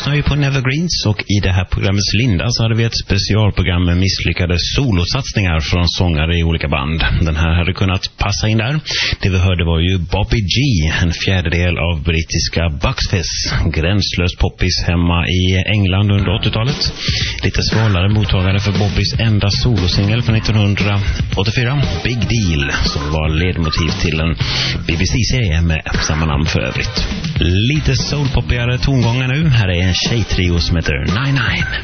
lyssnar ju på Nevergreens och i det här programmets linda så hade vi ett specialprogram med misslyckade solosatsningar från sångare i olika band. Den här hade kunnat passa in där. Det vi hörde var ju Bobby G, en fjärdedel av brittiska Bucks Fizz. Gränslös poppis hemma i England under 80-talet. Lite svalare mottagare för Bobbys enda solosingel från 1984, Big Deal, som var ledmotiv till en BBC-serie med samma namn för övrigt. Lite soulpoppigare tongångar nu. Här är en tjejtrio som heter Nine Nine.